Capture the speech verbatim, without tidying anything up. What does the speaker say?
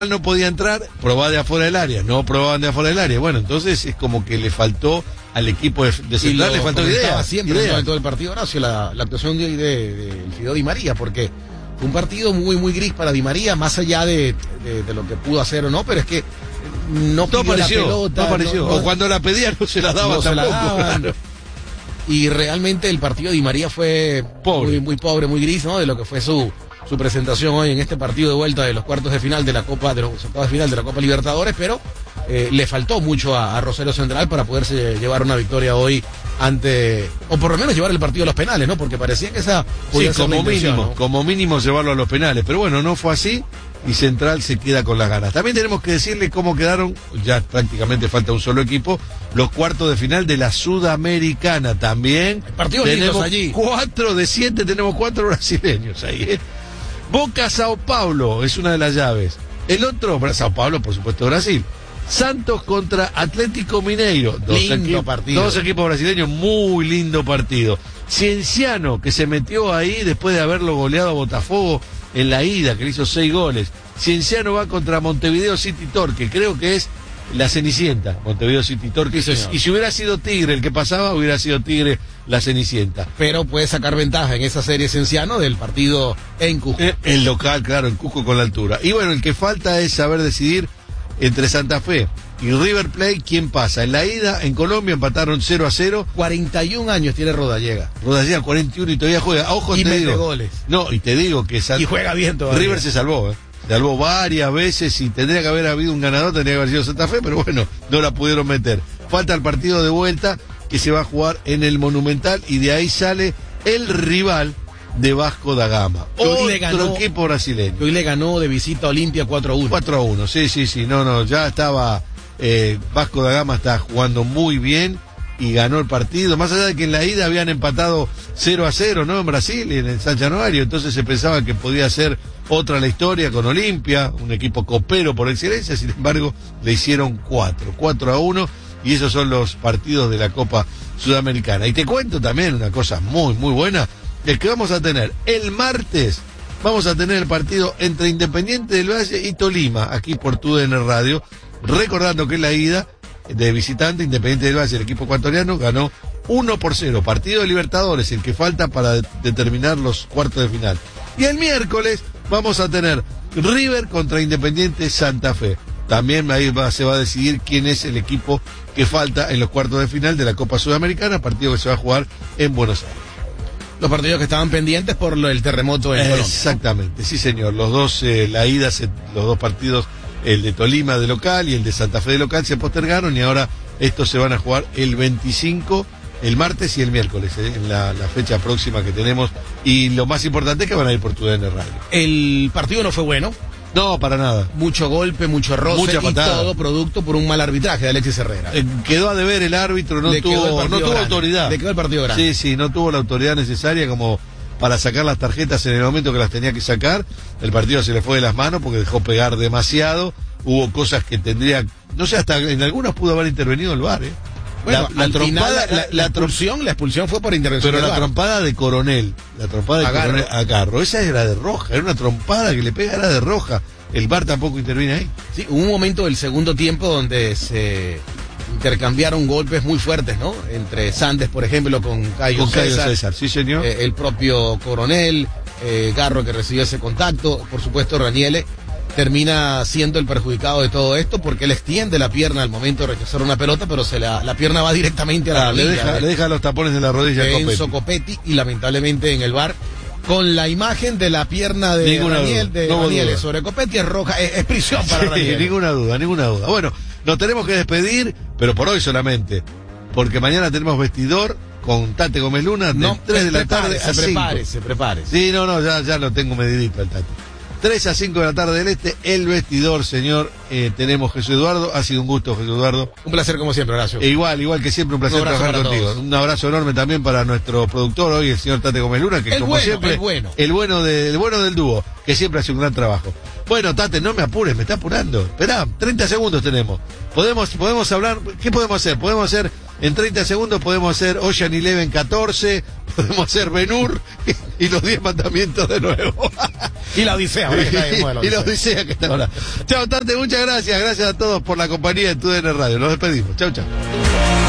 no podía entrar, probaba de afuera del área, no probaban de afuera del área. Bueno, entonces es como que le faltó al equipo de, de Central, le faltó idea. Siempre idea. En todo el partido, Horacio, la, la actuación de, de, de Fideo Di María, porque fue un partido muy, muy gris para Di María, más allá de, de, de lo que pudo hacer o no, pero es que no pidió no apareció, la pelota. No apareció. No, no, o cuando la pedía no se la daba no tampoco. Se la daban. Claro. Y realmente el partido de Di María fue pobre. Muy, muy pobre, muy gris, ¿no? De lo que fue su, su presentación hoy en este partido de vuelta de los cuartos de final de la Copa, de los octavos de final de la Copa Libertadores, pero eh, le faltó mucho a, a Rosario Central para poderse llevar una victoria hoy ante, o por lo menos llevar el partido a los penales, ¿no? Porque parecía que esa podía sí, ser como mínimo, ¿no? como mínimo llevarlo a los penales, pero bueno, no fue así y Central se queda con las ganas. También tenemos que decirle cómo quedaron, ya prácticamente falta un solo equipo, los cuartos de final de la Sudamericana. También partidos tenemos allí. cuatro de siete, tenemos cuatro brasileños ahí, ¿eh? Boca Sao Paulo es una de las llaves. El otro, Sao Paulo, por supuesto, Brasil. Santos contra Atlético Mineiro. Dos, lindo partido. dos equipos brasileños, muy lindo partido. Cienciano, que se metió ahí después de haberlo goleado a Botafogo en la ida, que le hizo seis goles. Cienciano va contra Montevideo City Torque, creo que es la Cenicienta, Montevideo City Torque. Sí, y si hubiera sido Tigre el que pasaba, hubiera sido Tigre la Cenicienta. Pero puede sacar ventaja en esa serie Cienciano del partido en Cusco. El, el local, claro, en Cusco con la altura. Y bueno, el que falta es saber decidir entre Santa Fe y River Plate quién pasa. En la ida, en Colombia, empataron cero a cero. cuarenta y un años tiene Rodallega. Rodallega, cuarenta y uno y todavía juega. Ojo, y te mete digo. goles. No, y te digo que San... Y juega bien todavía. River se salvó, ¿eh? Se salvó varias veces y tendría que haber habido un ganador, tendría que haber sido Santa Fe, pero bueno, no la pudieron meter. Falta el partido de vuelta que se va a jugar en el Monumental y de ahí sale el rival de Vasco da Gama. Otro le ganó, equipo brasileño. Que hoy le ganó de visita a Olimpia cuatro a uno. cuatro a uno, sí, sí, sí. No, no, ya estaba... Eh, Vasco da Gama está jugando muy bien y ganó el partido. Más allá de que en la ida habían empatado cero a cero, ¿no? En Brasil y en el San Januario. Entonces se pensaba que podía ser otra la historia con Olimpia, un equipo copero por excelencia. Sin embargo, le hicieron cuatro, cuatro a uno. Y esos son los partidos de la Copa Sudamericana. Y te cuento también una cosa muy, muy buena. Es que vamos a tener el martes, vamos a tener el partido entre Independiente del Valle y Tolima, aquí por T U D N Radio, recordando que en la ida de visitante Independiente del Valle, el equipo ecuatoriano, ganó uno por cero, partido de Libertadores, el que falta para de- determinar los cuartos de final. Y el miércoles vamos a tener River contra Independiente Santa Fe. También ahí va, se va a decidir quién es el equipo que falta en los cuartos de final de la Copa Sudamericana, partido que se va a jugar en Buenos Aires. Los partidos que estaban pendientes por lo del terremoto en Colombia. Exactamente, sí señor. Los dos, eh, la ida, se, los dos partidos, el de Tolima de local y el de Santa Fe de local, se postergaron y ahora estos se van a jugar el veinticinco, el martes y el miércoles, eh, en la, la fecha próxima que tenemos. Y lo más importante es que van a ir por T U D N Radio. El partido no fue bueno. No, para nada. Mucho golpe, mucho roce. Mucha y patada. todo producto por un mal arbitraje de Alexis Herrera. Eh, quedó a deber el árbitro, no Le quedó el tuvo, partido no tuvo grande. autoridad. Le quedó el partido grande. Sí, sí, no tuvo la autoridad necesaria como para sacar las tarjetas en el momento que las tenía que sacar. El partido se le fue de las manos porque dejó pegar demasiado. Hubo cosas que tendría, no sé, hasta en algunas pudo haber intervenido el V A R, ¿eh? Bueno, la, la al trompada, final, la, la, la trom- expulsión, la expulsión fue por intervención pero del la V A R. trompada de Coronel, la trompada de Agarro. Coronel Agarro, esa era de roja, era una trompada que le pega, era de roja. El V A R tampoco interviene ahí. Sí, hubo un momento del segundo tiempo donde se intercambiaron golpes muy fuertes, ¿no? Entre Sandes, por ejemplo, con Cayo Con Cayo César, César, sí señor. eh, el propio Coronel, eh, Garro que recibió ese contacto, por supuesto Raniele termina siendo el perjudicado de todo esto porque él extiende la pierna al momento de rechazar una pelota, pero se la, la pierna va directamente a la Ah, le, rodilla deja, de- le deja los tapones de la rodilla a de Enzo Copetti. Copetti y lamentablemente en el V A R con la imagen de la pierna de Ninguna Raniel, duda, de no hubo Raniele duda. sobre Copetti es roja, es, es prisión para Sí, Raniele. ninguna duda, ninguna duda. Bueno, nos tenemos que despedir, pero por hoy solamente, porque mañana tenemos vestidor con Tate Gómez Luna de No, tres de la tarde prepárese, a cinco. prepárese, prepárese. Sí, no, no, ya, ya lo tengo medidito al Tate. tres a cinco de la tarde del Este, el vestidor, señor. Eh, tenemos Jesús Eduardo. Ha sido un gusto, Jesús Eduardo. Un placer como siempre, Horacio. E igual, igual que siempre, un placer Un abrazo trabajar para contigo. todos. Un abrazo enorme también para nuestro productor hoy, el señor Tate Gómez Luna, que El como bueno, siempre, el bueno. el bueno, de- el bueno del dúo, que siempre hace un gran trabajo. Bueno, Tate, no me apures, me está apurando. Esperá, treinta segundos tenemos. Podemos, podemos hablar, ¿qué podemos hacer? Podemos hacer En treinta segundos podemos hacer Ocean Eleven catorce, podemos hacer Ben-Hur y, y los diez mandamientos de nuevo. Y la Odisea, ahora que está de moda la Y Odisea. la Odisea que está ahora. Chao, Tante, muchas gracias. Gracias a todos por la compañía de Tu D N Radio. Nos despedimos. Chau, chau.